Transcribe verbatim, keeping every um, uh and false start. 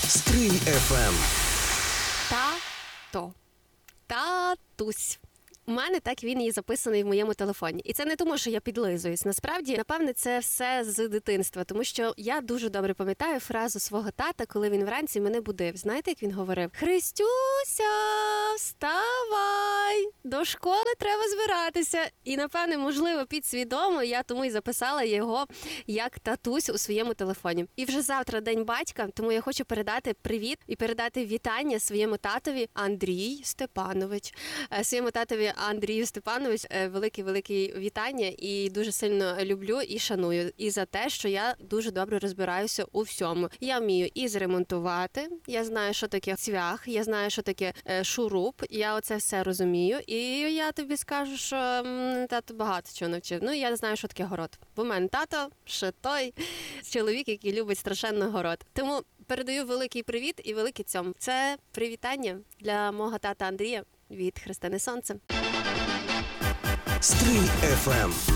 Стрий еф ем. Тато. Татусь. У мене так він і записаний в моєму телефоні. І це не тому, що я підлизуюсь. Насправді, напевне, це все з дитинства. Тому що я дуже добре пам'ятаю фразу свого тата, коли він вранці мене будив. Знаєте, як він говорив? «Христюся, вставай! До школи треба збиратися». І, напевне, можливо, підсвідомо я тому і записала його як татусь у своєму телефоні. І вже завтра День батька, тому я хочу передати привіт і передати вітання своєму татові Андрій Степанович. Своєму татові Андрію Степанович, велике-велике вітання, і дуже сильно люблю і шаную. І за те, що я дуже добре розбираюся у всьому. Я вмію і зремонтувати, я знаю, що таке цвях, я знаю, що таке шуруп, я оце все розумію. І я тобі скажу, що тато багато чого навчив. Ну, я знаю, що таке город. Бо в мене тато ще той чоловік, який любить страшенно город. Тому передаю великий привіт і великий цьому. Це привітання для мого тата Андрія від Христини Сонце. Стрий еф ем.